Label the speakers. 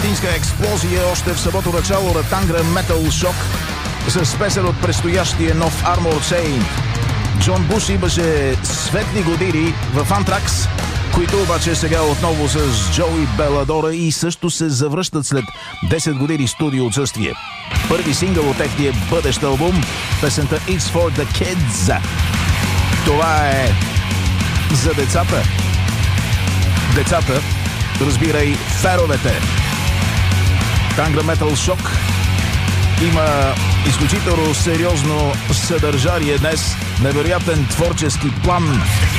Speaker 1: истинска експлозия още в самото начало на Tangram Metal Shock с песен от предстоящия нов Armored Saint. Джон Буш имаше светли години в Anthrax, които обаче сега отново с Джоуи Беладора и също се завръщат след 10 години студио отсъствие. Първи сингъл от техния бъдещ албум, песента It's for the Kids. Това е за децата. Децата, разбирай, феровете. Tangram Metal Shock има изключително сериозно съдържание днес, невероятен творчески план.